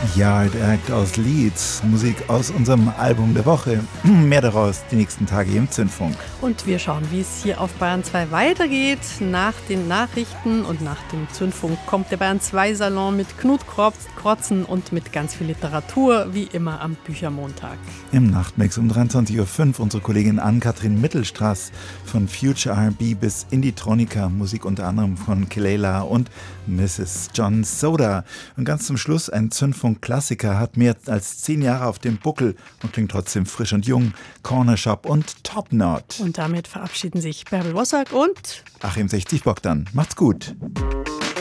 Yard Act aus Leeds, Musik aus unserem Album der Woche. Mehr daraus die nächsten Tage hier im Zündfunk. Und wir schauen, wie es hier auf Bayern 2 weitergeht. Nach den Nachrichten und nach dem Zündfunk kommt der Bayern 2 Salon mit Knut Krotzen und mit ganz viel Literatur, wie immer am Büchermontag. Im Nachtmix um 23.05 Uhr unsere Kollegin Ann-Kathrin Mittelstraß von Future R&B bis Indie-Tronica, Musik unter anderem von Kelela und Mrs. John Soda. Und ganz zum Schluss ein Zündfunk-Klassiker, hat mehr als 10 Jahre auf dem Buckel und klingt trotzdem frisch und jung. Corner Shop und Top Knot. Und damit verabschieden sich Bärbel Wossack und Achim 60 Bogdan. Macht's gut.